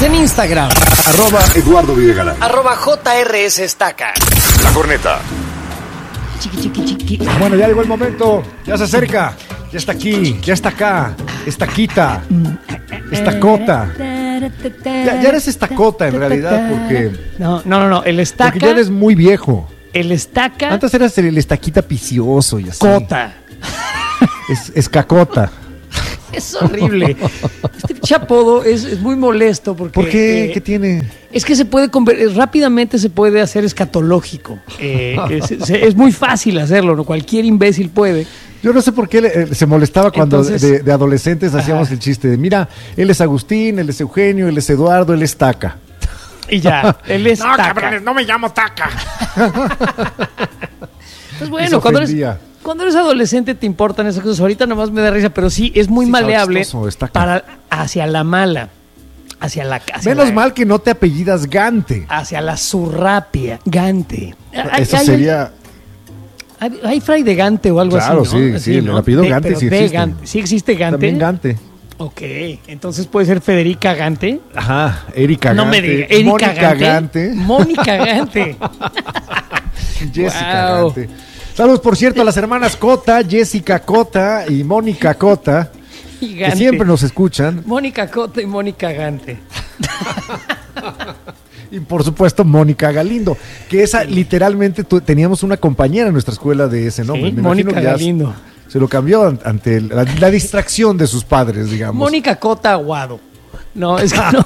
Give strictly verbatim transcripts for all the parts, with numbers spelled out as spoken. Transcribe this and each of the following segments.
en Instagram. Arroba Eduardo Videgaray. Arroba J R S Estaca. La Corneta. Chiqui, chiqui, chiqui. Bueno, ya llegó el momento. Ya se acerca. Ya está aquí. Ya está acá. Estaquita. Estacota. Ya, ya eres estacota en realidad porque... No, no, no, no. El estaca... Porque ya eres muy viejo. El estaca... Antes eras el estaquita picioso y así. Cota. Es, es cacota. Es horrible. Este chapodo es, es muy molesto porque... ¿Por qué? Eh, ¿Qué tiene? Es que se puede conver- rápidamente se puede hacer escatológico. Eh, es, es, es muy fácil hacerlo, ¿no? Cualquier imbécil puede. Yo no sé por qué le, eh, se molestaba cuando Entonces, de, de adolescentes hacíamos ajá. el chiste de, mira, él es Agustín, él es Eugenio, él es Eduardo, él es Taca. Y ya, él es No, taca. cabrones, no me llamo Taca. Pues bueno, cuando eres, cuando eres adolescente te importan esas cosas. Ahorita nomás me da risa, pero sí, es muy Sí, maleable chistoso, estaca. para hacia la mala, hacia la hacia Menos la, mal que no te apellidas Gante. hacia la surrapia, Gante. Hay- Eso hay- sería... Hay, hay fray de Gante o algo Claro, así, ¿no? sí, sí, el apellido De- Gante pero sí de existe. Gante. ¿Sí existe Gante? También Gante. Ok, entonces puede ser Federica Gante. Ajá, Erika No Gante. me diga, Erika Mónica Gante. Gante. Mónica Gante. Jessica Wow. Gante. Saludos, por cierto, a las hermanas Cota, Jessica Cota y Mónica Cota, Y que Gante. siempre nos escuchan. Mónica Cota y Mónica Gante. Y por supuesto, Mónica Galindo, que esa literalmente tu- teníamos una compañera en nuestra escuela de ese nombre. Sí, Me imagino Mónica que ya Galindo. se lo cambió an- ante el- la, la distracción de sus padres, digamos. Mónica Cota Aguado. No, es que no.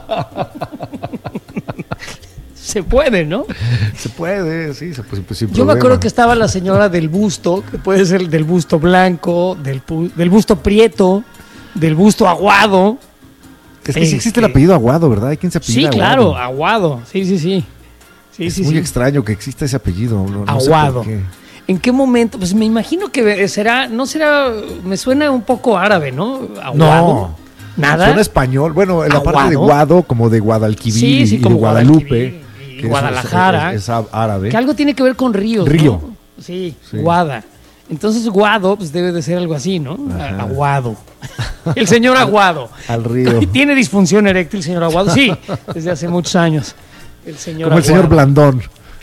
Se puede, ¿no? Se puede, sí, se puede. Sin Yo problema. me acuerdo que estaba la señora del busto, que puede ser del busto blanco, del, pu- del busto prieto, del busto aguado. Es que sí existe Este- el apellido Aguado, ¿verdad? Hay quien se apellida Sí, claro, Aguado. aguado. Sí, sí, sí. Sí, Es sí, muy sí. extraño que exista ese apellido. No, no sé Aguado. por qué. ¿En qué momento? Pues me imagino que será, no será, me suena un poco árabe, ¿no? Aguado. No. Nada. Suena español. Bueno, en la ¿Aguado? parte de Guado, como de Guadalquivir Sí, sí, y como de Guadalupe. Guadalquivir y que es- Guadalajara. Es, es árabe. Que algo tiene que ver con ríos, Río. ¿no? Sí, Sí. Guada. Entonces Guado, pues debe de ser algo así, ¿no? Ajá. Aguado. El señor Aguado. Al río. ¿Tiene disfunción eréctil, señor Aguado? Sí, desde hace muchos años. El señor Como el señor Aguado. Blandón.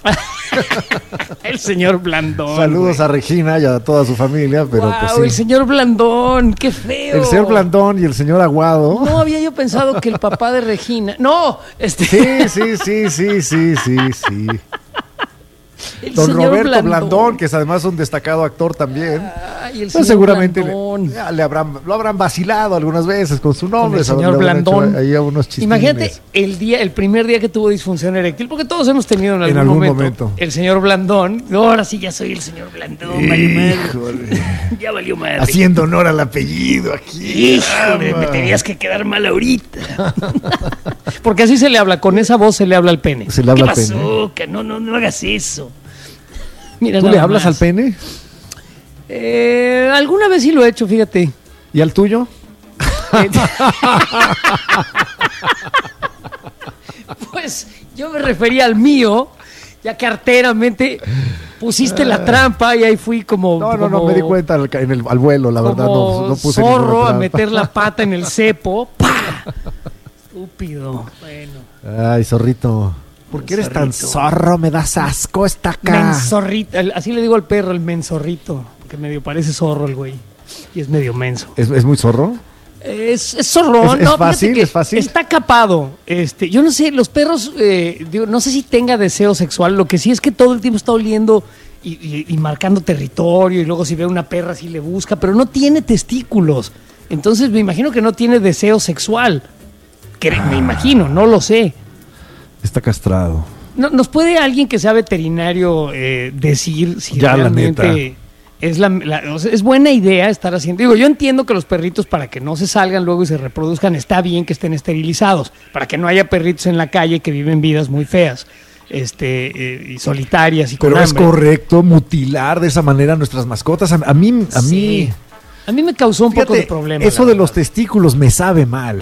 El señor Blandón. Saludos güey. a Regina y a toda su familia, pero Guau, pues sí. el señor Blandón, qué feo. El señor Blandón y el señor Aguado. No había yo pensado que el papá de Regina. No, este. Sí, sí, sí, sí, sí, sí, sí. el Don señor Roberto Blandón, que es además un destacado actor también. Ay, el Pues señor seguramente le, Blandón. ya le habrán, lo habrán vacilado algunas veces con su nombre. el ¿sabes? señor Le habrán Blandón. hecho ahí unos chistines. Imagínate el día, el primer día que tuvo disfunción eréctil, porque todos hemos tenido en algún, En algún momento, momento. El señor Blandón. Ahora sí ya soy el señor Blandón. Valió madre. Híjole. Ya valió madre. Haciendo honor al apellido aquí. Híjole, me tenías que quedar mal ahorita. Porque así se le habla, con esa voz se le habla al pene. Se le habla ¿Qué al pene. pasó? Que no, no, no hagas eso. Mira, ¿Tú le nada hablas más. al pene? Eh, alguna vez sí lo he hecho, fíjate. ¿Y al tuyo? Pues yo me refería al mío, ya que arteramente pusiste la trampa y ahí fui como. No, no, no, como- me di cuenta al, en el, al vuelo, la verdad, como no, no puse zorro ninguna a trampa. meter la pata en el cepo. ¡Pah! Estúpido. Bueno. Ay, zorrito. ¿Por qué eres tan Zorrito. zorro? Me das asco, está acá. Menzorrito. El- Así le digo al perro, el menzorrito. Porque medio parece zorro el güey. Y es medio menso. ¿Es, es muy zorro? Es, es zorrón, ¿Es- es ¿no? Fíjate fácil? que ¿Es fácil? Está capado. Este, yo no sé, los perros, eh, digo, no sé si tenga deseo sexual. Lo que sí es que todo el tiempo está oliendo y, y- y marcando territorio. Y luego si ve una perra, sí le busca. Pero no tiene testículos. Entonces me imagino que no tiene deseo sexual. Que, Me imagino, no lo sé. Está castrado. No, ¿Nos puede alguien que sea veterinario eh, decir si Ya, la realmente neta. es la, la- o sea, es buena idea estar haciendo? Digo, yo entiendo que los perritos, para que no se salgan luego y se reproduzcan, está bien que estén esterilizados, para que no haya perritos en la calle que viven vidas muy feas, este eh, y solitarias y con Pero es hambre. correcto mutilar de esa manera a nuestras mascotas. A, a mí, a Sí. mí. A mí me causó un poco Fíjate, de problema. eso la de verdad. los testículos me sabe mal.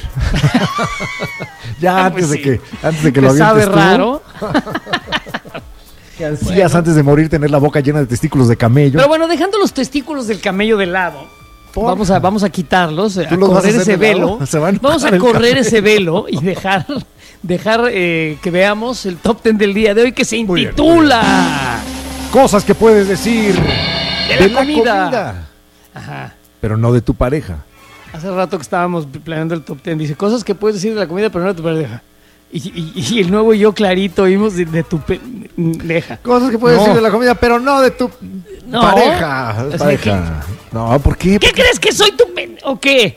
ya Ah, antes pues de sí. que antes de que ¿Te lo sabe avientes tú, raro? que ansías antes de morir tener la boca llena de testículos de camello. Pero bueno, dejando los testículos del camello de lado, ¿Por? Vamos a, vamos a quitarlos, a los vas a correr hacer ese de lado, velo. se van a Vamos a bajar el correr café. ese velo y dejar, dejar eh, que veamos el top ten del día de hoy que se Muy bien, intitula Cosas que puedes decir De la comida. Ajá. pero no de tu pareja. Hace rato que estábamos planeando el top ten, dice cosas que puedes decir de la comida, pero no de tu pareja. Y, y, y el nuevo y yo clarito oímos de, de tu pareja. Cosas que puedes No. decir de la comida, pero no de tu No. pareja. O sea, pareja. No, ¿por qué? ¿Qué crees que soy tu pen... o qué?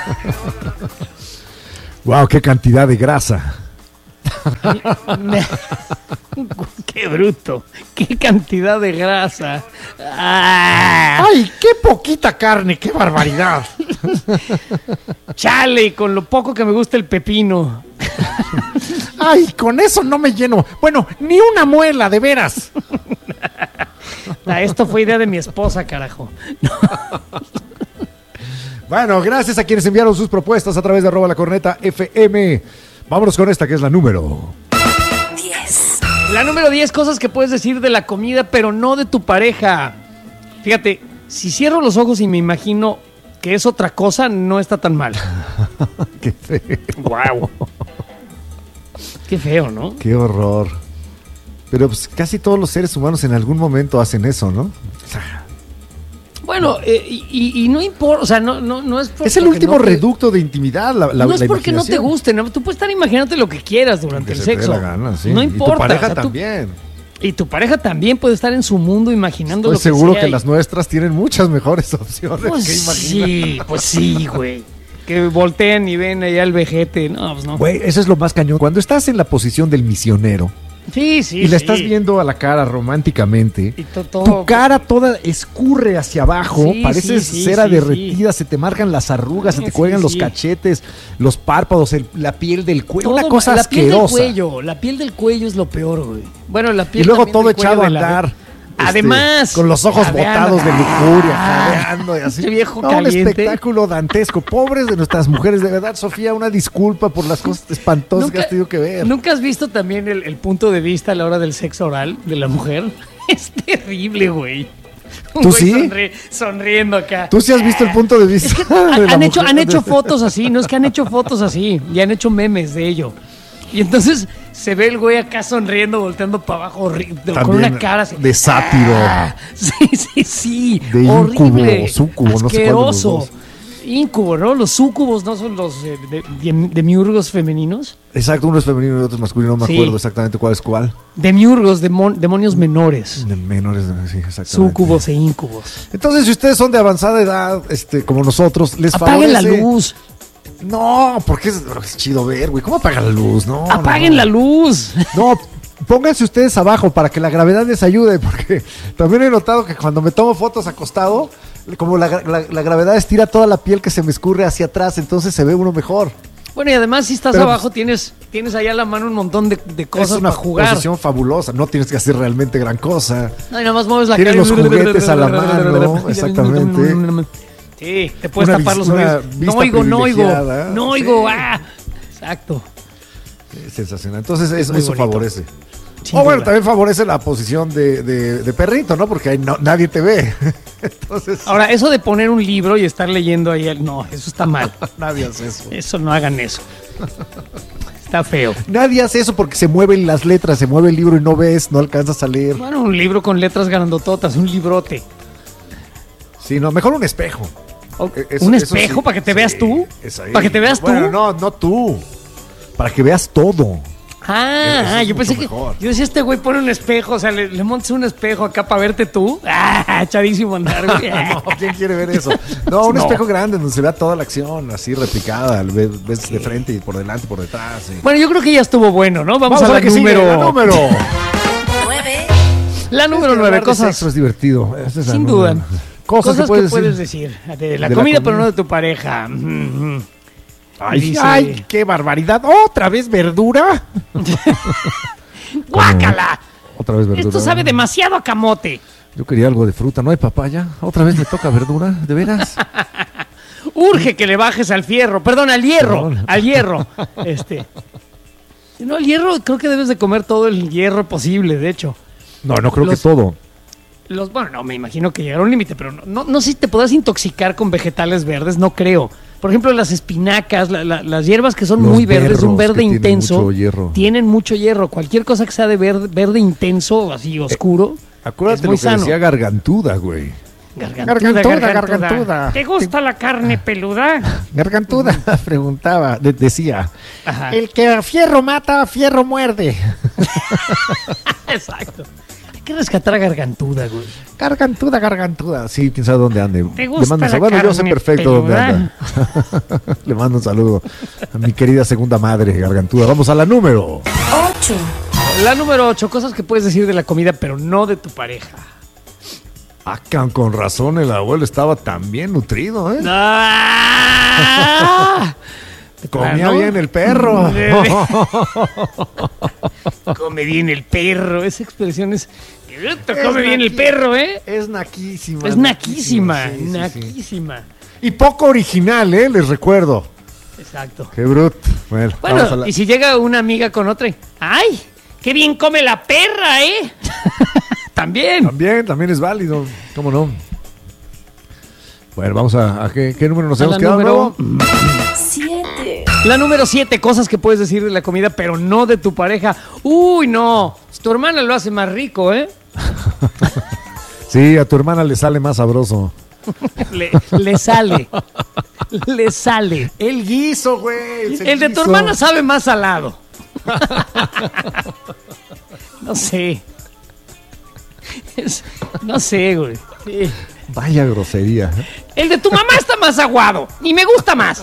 Wow, qué cantidad de grasa. Me- Qué bruto. Qué cantidad de grasa. Ah, ¡Ay, qué poquita carne! ¡Qué barbaridad! chale, con lo poco que me gusta el pepino. ¡Ay, con eso no me lleno! Bueno, ni una muela, de veras. Ah, esto fue idea de mi esposa, carajo. Bueno, gracias a quienes enviaron sus propuestas a través de arroba la corneta F M. Vámonos con esta que es la número. diez. La número diez, cosas que puedes decir de la comida, pero no de tu pareja. Fíjate, si cierro los ojos y me imagino que es otra cosa, no está tan mal. Qué feo. Wow. Qué feo, ¿no? Qué horror. Pero pues casi todos los seres humanos en algún momento hacen eso, ¿no? O sea, Bueno, eh, y, y- y no importa, o sea, no, no, no es por es el porque último no te- reducto de intimidad, la, la no es la porque no te imaginación. guste, ¿no? Tú puedes estar imaginándote lo que quieras durante Que el se te dé sexo. la gana, sí. No Y importa. tu pareja o sea, tú- también. y tu pareja también puede estar en su mundo imaginando Estoy lo que seguro sea que y- las nuestras tienen muchas mejores opciones Pues que imaginar. sí, pues sí, güey. Que voltean y ven allá al vejete. No, pues no. Güey, eso es lo más cañón. Cuando estás en la posición del misionero Sí, sí, y la sí. estás viendo a la cara románticamente, Y to- todo- tu cara toda escurre hacia abajo, Sí, pareces sí, sí, cera sí, derretida, se te marcan las arrugas, se te Sí, cuelgan los sí. cachetes, los párpados, el- la piel del cuello, todo una cosa mal. La piel del asquerosa. cuello, la piel del cuello es lo peor, güey. Bueno, la piel Y luego también todo del cuello echado a de la- andar. este, Además, con los ojos jadeando. botados de lujuria, Ah, jadeando y así. ese viejo No, un caliente. espectáculo dantesco. Pobres de nuestras mujeres, de verdad, Sofía, una disculpa por las cosas espantosas que has tenido que ver. ¿Nunca has visto también el, el punto de vista a la hora del sexo oral de la mujer? Es terrible, güey. Un ¿Tú güey sí? sonri- sonriendo acá. ¿Tú sí has visto el punto de vista? Han, de la han hecho, mujer? han hecho fotos así, no es que han hecho fotos así y han hecho memes de ello. Y entonces se ve el güey acá sonriendo, volteando para abajo, horri- con También una cara así. de sátiro. Ah, sí, sí, sí. De horrible. íncubo, súcubo, no sé cuál de los asqueroso. dos. Incubo, ¿no? Los súcubos no son los eh, de, de- demiurgos femeninos. Exacto, uno es femenino y otro es masculino, no me Sí. acuerdo exactamente cuál es cuál. Demiurgos, demon- demonios menores. De menores, de- sí, exactamente. Súcubos e íncubos. Entonces, si ustedes son de avanzada edad, este, como nosotros, les Apaguen la favorece- luz. No, porque es, es chido ver, güey. ¿Cómo apagan la luz? No. Apaguen no. la luz. No, pónganse ustedes abajo para que la gravedad les ayude, porque también he notado que cuando me tomo fotos acostado, como la, la- la gravedad estira toda la piel que se me escurre hacia atrás, entonces se ve uno mejor. Bueno, y además si estás Pero, abajo tienes, tienes allá a la mano un montón de, de cosas es una para jugar. posición fabulosa, no tienes que hacer realmente gran cosa. No, y nada más mueves la Tienes cara. los juguetes a la mano, exactamente. Sí, te puedes Una tapar vis- los una oídos. vista No oigo, no oigo. privilegiada. No oigo. Sí. Ah. Exacto. Es sensacional. Entonces eso, muy eso bonito. favorece. Sin O bueno, duda. también favorece la posición de, de- de perrito, ¿no? Porque ahí no- nadie te ve. Entonces, Ahora, eso de poner un libro y estar leyendo ahí, no, eso está mal. nadie hace eso. Eso, no hagan eso. Está feo. Nadie hace eso porque se mueven las letras, se mueve el libro y no ves, no alcanzas a leer. Bueno, un libro con letras grandototas, un librote. Sí, no, mejor un espejo. O- Eh, eso- ¿Un eso espejo sí, para que te sí, veas tú? es ahí. ¿Para que te veas Bueno, tú? no, no tú. Para que veas todo. Ah, Eso ah, es yo mucho pensé que. mejor. Yo decía, este güey pone un espejo, o sea, le, le montas un espejo acá para verte tú. Ah, echadísimo a andar, güey. No, ¿quién quiere ver eso? No, un No. espejo grande donde se vea toda la acción, así replicada, ves, ves de frente y por delante y por detrás. sí. Bueno, yo creo que ya estuvo bueno, ¿no? Vamos, Vamos a a la ver qué sigue, número. la número. nueve. La número Es que nueve, hablar de cosas. sexo es divertido. Esa es la Sin número. duda. Cosas, que puedes, decir. decir. De la De la comida, comida. pero no de tu pareja. Mm, mm. Ay, Dice- ay, qué barbaridad. ¿Otra vez verdura? ¡Guácala! Otra vez verdura. Esto sabe demasiado a camote. Yo quería algo de fruta, ¿no hay papaya? ¿Otra vez me toca verdura? ¿De veras? Urge que le bajes al fierro, perdón, al hierro, Perdón. al hierro. Este. No, el hierro, creo que debes de comer todo el hierro posible, de hecho. No, no creo Los- que todo. Los, bueno, no, me imagino que llegará a un límite, pero no, no, no sé si te podrás intoxicar con vegetales verdes, no creo. Por ejemplo, las espinacas, la, la, las hierbas que son Los muy verdes, un berros verde que tienen intenso, mucho hierro. tienen mucho hierro. Cualquier cosa que sea de verde, verde intenso, así oscuro, Acuérdate es lo muy que sano. decía Gargantuda, güey. Gargantuda, Gargantuda, gargantuda. ¿Te gusta la carne peluda? Gargantuda preguntaba, de- decía, Ajá. el que a fierro mata, a fierro muerde. Exacto. Hay que rescatar a Gargantuda, güey. Gargantuda, gargantuda. Sí, quién sabe dónde ande. ¿Te gusta Le mando un la saludo. Bueno, yo sé carne perfecto dónde peluda? anda. Le mando un saludo a mi querida segunda madre, Gargantuda. Vamos a la número. ocho, La número ocho, cosas que puedes decir de la comida, pero no de tu pareja. Ah, can- con razón el abuelo estaba tan bien nutrido, ¿eh? ¡Ah! Comía Claro. bien el perro. Come bien el perro. Esa expresión es. Es Come bien el naqui- perro, ¿eh? Es naquísima. Es naquísima. sí, sí, sí. naquísima. Y poco original, ¿eh? Les recuerdo. Exacto. Qué bruto. Bueno, vamos a Bueno, la- y si llega una amiga con otra. y, ¡Ay! ¡Qué bien come la perra, eh! También. También, también es válido. ¿Cómo no? Bueno, vamos a, a qué, qué número nos A hemos la quedado número- nuevo. siete, La número siete, cosas que puedes decir de la comida, pero no de tu pareja. Uy, no. Tu hermana lo hace más rico, ¿eh? Sí, a tu hermana le sale más sabroso. Le, le sale. Le sale. El guiso, güey. El de tu hermana sabe más salado. No sé. Es- no sé, güey. Sí. Vaya grosería. ¿eh? El de tu mamá está más aguado. Y me gusta más.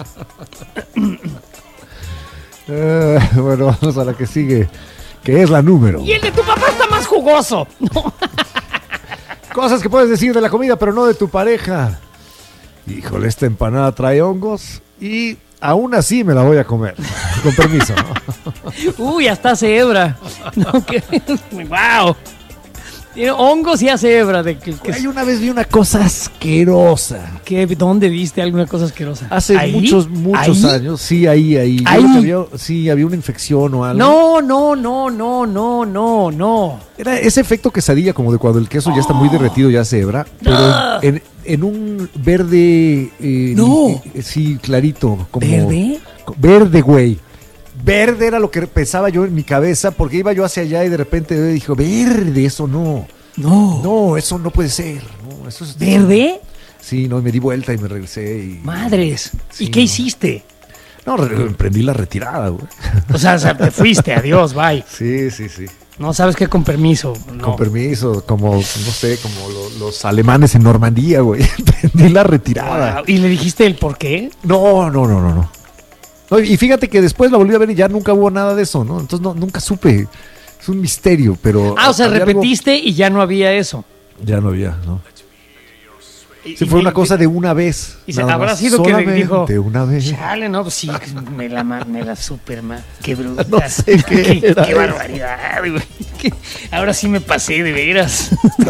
Eh, bueno, vamos a la que sigue, que es la número. Y el de tu papá está más jugoso. No. Cosas que puedes decir de la comida, pero no de tu pareja. Híjole, esta empanada trae hongos y aún así me la voy a comer. Con permiso. Uy, hasta hace hebra. No, que, wow. Tiene hongos y hace hebra. De que, que- Hay una vez vi una cosa asquerosa. que- ¿Dónde viste alguna cosa asquerosa? Hace ¿Ahí? muchos, muchos ¿Ahí? años. Sí, ahí, ahí. Yo ¿Ahí? creo que había, sí, había una infección o algo. No, no, no, no, no, no, no. Era ese efecto quesadilla, como de cuando el queso ya está muy derretido, ya se hebra. Pero en, en- en un verde. eh, No. eh, sí, clarito. Como, ¿Verde? co- Verde, güey. Verde era lo que pensaba yo en mi cabeza, porque iba yo hacia allá y de repente dijo, verde, eso no. No. No, eso no puede ser. No, eso es, ¿Verde? Sí, no, y me di vuelta y me regresé. Y, Madres. Sí, ¿Y qué no. hiciste? no, re- emprendí la retirada, güey. O sea, o sea, te fuiste, adiós, bye. Sí, sí, sí. No sabes qué con permiso. No. Con permiso, como, no sé, como lo- los alemanes en Normandía, güey. Emprendí la retirada. Wow. ¿Y le dijiste el por qué? No, no, no, no, no. No, y fíjate que después la volví a ver y ya nunca hubo nada de eso, ¿no? Entonces no, nunca supe. Es un misterio, pero. Ah, o sea, había algo- repetiste y ya no había eso. Ya no había, ¿no? Y- Sí, y fue de- una cosa de una vez. Y se nada habrá más. sido que le Solamente dijo. De una vez. Chale, no, pues sí, me la, ma- me la superma. Qué bruta. No sé qué era Qué eso. barbaridad, güey. Que ahora sí me pasé, de veras.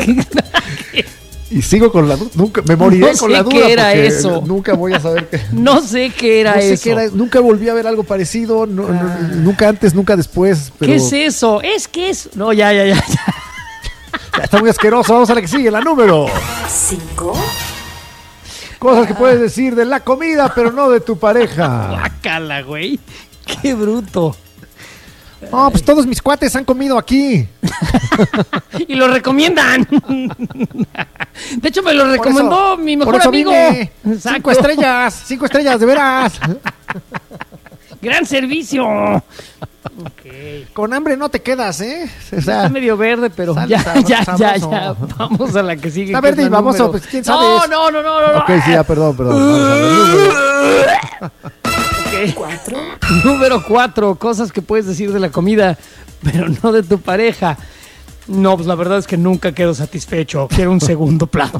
Y sigo con la duda. Nunca, me moriré No con sé la duda. qué era porque eso. Nunca voy a saber qué. No sé qué era No sé eso. qué era, nunca volví a ver algo parecido. no- no- Ah. nunca antes, nunca después. Pero ¿Qué es eso? Es que es. No, ya, ya, ya. ya. ya está muy asqueroso. Vamos a la que sigue, la número. cinco, Cosas que puedes decir de la comida, pero no de tu pareja. Guácala, güey. Qué bruto. No, pues todos mis cuates han comido aquí. Y lo recomiendan. De hecho, me lo recomendó eso- mi por mejor eso amigo. vine. Exacto. Cinco estrellas, cinco estrellas, de veras. Gran servicio. Ok. Con hambre no te quedas, ¿eh? O Está sea, medio verde, pero sale ya, sab- ya, ya, sabroso. ya. Vamos a la que sigue. Está que es verde y la baboso, número- pues, ¿quién No, sabe? no, no, no, no. ok, sí, ya, perdón, perdón. Vamos a ver, número. Ok. cuatro, Número cuatro, cosas que puedes decir de la comida, pero no de tu pareja. No, pues la verdad es que nunca quedo satisfecho. Quiero un segundo plato.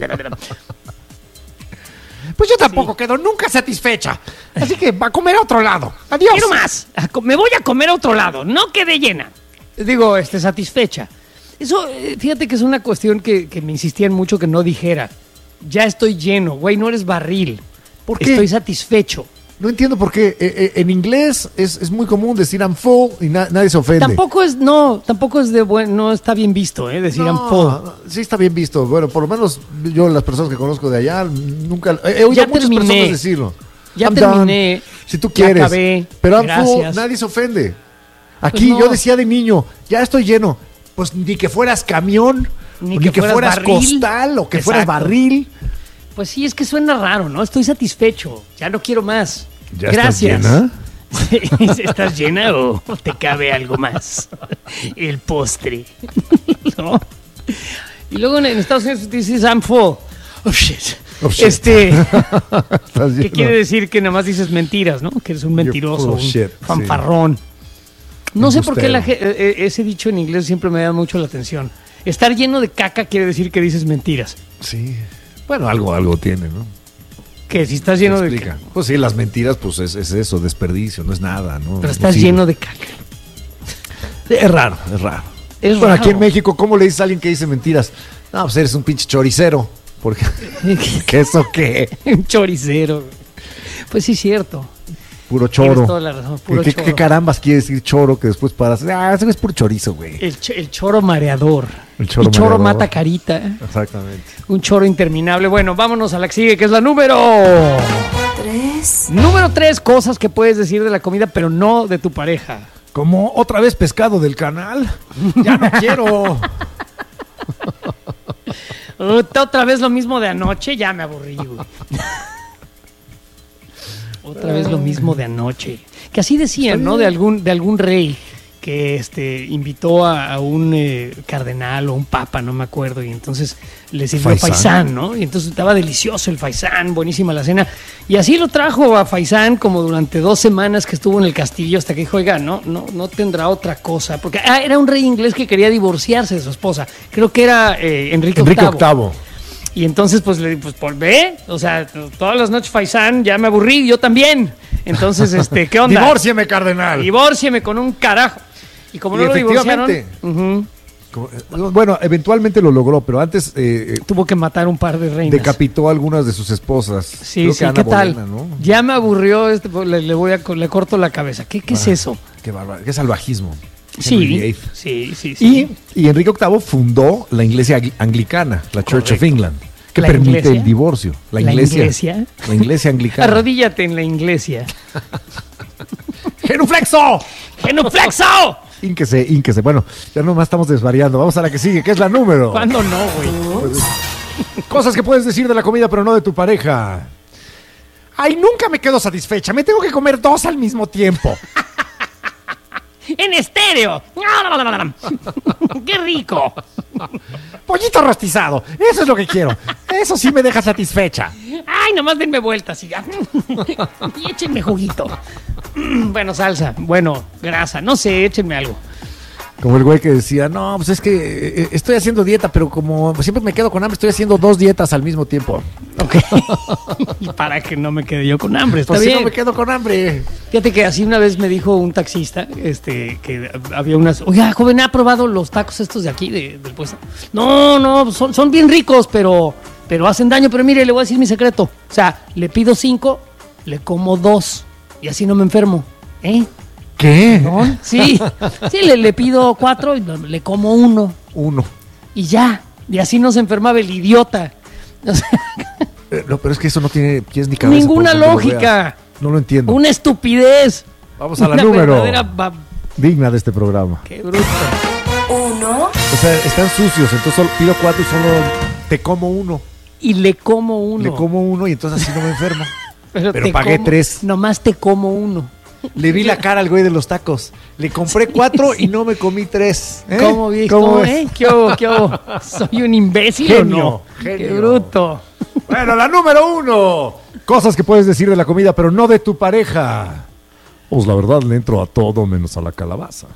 Pues yo tampoco quedo nunca satisfecha. Así que va a comer a otro lado. Adiós. Quiero más. A co- Me voy a comer a otro lado. No quedé llena. Digo, este, satisfecha. Eso, eh, fíjate que es una cuestión que, que me insistían mucho que no dijera. Ya estoy lleno, güey, no eres barril. ¿Por qué? Estoy satisfecho. No entiendo por qué. Eh, eh, en inglés es, es muy común decir I'm full y na- nadie se ofende. Tampoco es, no, tampoco es de buen, no está bien visto, ¿eh? Decir I'm full. No, sí está bien visto. Bueno, por lo menos yo, las personas que conozco de allá, nunca he oído Ya a muchas terminé. personas decirlo. Ya I'm terminé. done. Si tú Ya quieres. acabé. Pero I'm full, Gracias. nadie se ofende. Aquí Pues no. yo decía de niño, ya estoy lleno. Pues ni que fueras camión, Ni ni, que que, fueras fueras, barril. costal o que fueras Exacto. barril. Pues sí, es que suena raro, ¿no? Estoy satisfecho. Ya no quiero más. ¿Ya estás Gracias. llena? Sí, ¿estás llena o te cabe algo más? El postre. ¿No? Y luego en Estados Unidos dices I'm full. Oh shit. Oh, shit. Este, Estás ¿qué lleno. quiere decir? Que nada más dices mentiras, ¿no? Que eres un mentiroso, full of un shit, fanfarrón. No sé por qué la Embustero. ge- eh, ese dicho en inglés siempre me da mucho la atención. Estar lleno de caca quiere decir que dices mentiras. Sí. Bueno, algo, algo tiene, ¿no? Que si estás lleno de Explica. caca. Pues sí, las mentiras, pues es, es eso, desperdicio, no es nada, ¿no? Pero estás Sí. lleno de caca. Es raro, es raro. Es bueno, raro. aquí en México, ¿cómo le dices a alguien que dice mentiras? No, pues eres un pinche choricero. Porque, ¿qué eso qué? Un choricero. Pues sí, es cierto. Puro Tienes choro. toda la razón, puro ¿Qué, choro. qué carambas quiere decir choro que después paras? Ah, ese es puro chorizo, güey. El, ch- el choro mareador. El choro y choro mareador. mata carita. Exactamente. Un choro interminable. Bueno, vámonos a la que sigue, que es la número... tres, Número tres, cosas que puedes decir de la comida, pero no de tu pareja. ¿Como otra vez pescado del canal? Ya no quiero. Ota- Otra vez lo mismo de anoche, ya me aburrí, güey. Otra vez lo mismo de anoche. Que así decían, ¿no? De algún, de algún rey que este, invitó a, a un eh, cardenal o un papa, no me acuerdo, y entonces le sirvió Faisán. faisán, ¿no? Y entonces estaba delicioso el faisán, buenísima la cena. Y así lo trajo a faisán como durante dos semanas que estuvo en el castillo hasta que dijo, oiga, no, no, no tendrá otra cosa. Porque ah, era un rey inglés que quería divorciarse de su esposa. Creo que era eh, Enrique, Enrique octavo. Octavo. Y entonces, pues, le pues, por ve, o sea, todas las noches faisán, ya me aburrí, yo también. Entonces, este, ¿qué onda? Divórcieme, cardenal. Divórcieme con un carajo. Y como Y no lo divorciaron, efectivamente. ujú, Como- eh, Bueno, eventualmente lo logró, pero antes eh, eh, tuvo que matar un par de reinas. decapitó a algunas de sus esposas. Sí, Creo sí, que Ana ¿qué tal? Bolena, ¿no? Ya me aburrió, este, pues, le, le voy a, co- le corto la cabeza. ¿Qué, qué es Ah, eso? Qué bárbaro, qué salvajismo. Henry Sí, vieighth. sí, sí, sí. Y, y Enrique octavo fundó la iglesia angli- anglicana, la Church of Correcto. England, que ¿La permite iglesia? el divorcio. La ¿La iglesia. iglesia? La iglesia anglicana. Arrodíllate en la iglesia. ¡Genuflexo! ¡Genuflexo! Ínquese, ínquese. Bueno, ya nomás estamos desvariando. Vamos a la que sigue, que es la número. ¿Cuándo no, güey? Cosas que puedes decir de la comida, pero no de tu pareja. Ay, nunca me quedo satisfecha. Me tengo que comer dos al mismo tiempo. ¡En estéreo! ¡Qué rico! Pollito rostizado. Eso es lo que quiero. Eso sí me deja satisfecha. ¡Ay, nomás denme vueltas y ya! Y échenme juguito. Bueno, salsa, bueno, grasa, no sé, échenme algo. Como el güey que decía, no, pues es que eh, estoy haciendo dieta, pero como siempre me quedo con hambre, estoy haciendo dos dietas al mismo tiempo. Ok. Y para que no me quede yo con hambre, está Pues si bien. no me quedo con hambre. Fíjate que así una vez me dijo un taxista, este, que había unas, oiga, joven, ¿ha probado los tacos estos de aquí, de- del puesto? No, no, son, son bien ricos, pero, pero hacen daño. Pero mire, le voy a decir mi secreto. O sea, le pido cinco, le como dos, y así no me enfermo. ¿Eh? ¿Qué? ¿No? Sí, sí, le, le pido cuatro y no, le como uno. Uno. Y ya, y así no se enfermaba el idiota. O sea, Eh, no, pero es que eso no tiene pies ni cabeza. ninguna por donde lo lógica. veas. No lo entiendo. Una estupidez. Vamos a la Una número. verdadera ba- Digna de este programa. Qué bruto. uno, O sea, están sucios, entonces solo, pido cuatro y solo te como uno. Y le como uno. Le como uno y entonces así no me enfermo. pero te pagué como- tres. Nomás te como uno. Le vi la cara al güey de los tacos. Le compré cuatro y no me comí tres. ¿Eh? ¿Cómo, viejo? ¿Cómo ves? ¿Eh? ¿Qué hubo? ¿Qué hubo? ¿Soy un imbécil Genio, o no? genio. Qué bruto. Bueno, la número uno. Cosas que puedes decir de la comida, pero no de tu pareja. Pues la verdad le entro a todo menos a la calabaza.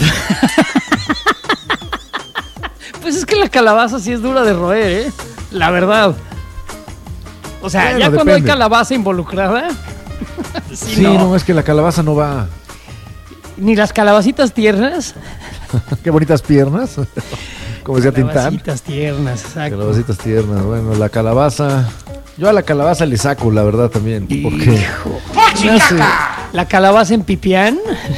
Pues es que la calabaza sí es dura de roer, ¿eh? La verdad. O sea, Bueno, ya cuando depende. hay calabaza involucrada. sí, Sí, no. no. es que la calabaza no va. Ni las calabacitas tiernas. Qué bonitas piernas. Como decía Tintán. Calabacitas tiernas, exacto. Calabacitas tiernas. Bueno, la calabaza. Yo a la calabaza le saco, la verdad, también. Porque Hijo. no sé. La calabaza en pipián.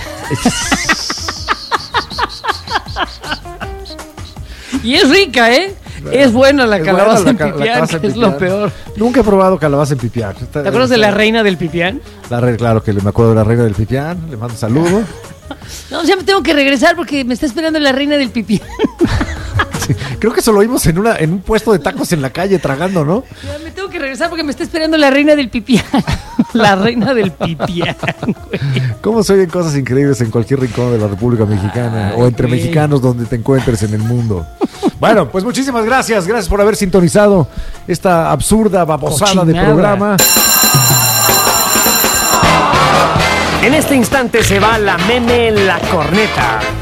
Y es rica, ¿eh? Es buena la Es calabaza buena en la ca- la pipián, calabaza en que es pipián. lo peor. Nunca he probado calabaza en pipián. ¿Te acuerdas de la reina del pipián? La re- claro que le me acuerdo de la reina del pipián. Le mando un saludo. No, ya me tengo que regresar porque me está esperando la reina del pipián. Sí, creo que eso lo vimos en, una, en un puesto de tacos en la calle tragando, ¿no? Ya me tengo que regresar porque me está esperando la reina del pipián. La reina del pipián, güey. ¿Cómo se oyen cosas increíbles en cualquier rincón de la República Mexicana? Ay, o entre güey. mexicanos donde te encuentres en el mundo. Bueno, pues muchísimas gracias. Gracias por haber sintonizado esta absurda babosada de Cochinada. programa. En este instante se va la meme en la corneta.